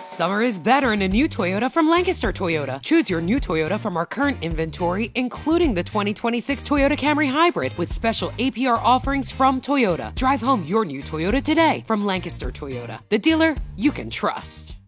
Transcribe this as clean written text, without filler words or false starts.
Summer is better in a new Toyota from Lancaster Toyota. Choose your new Toyota from our current inventory, including the 2026 Toyota Camry Hybrid with special APR offerings from Toyota. Drive home your new Toyota today from Lancaster Toyota, the dealer you can trust.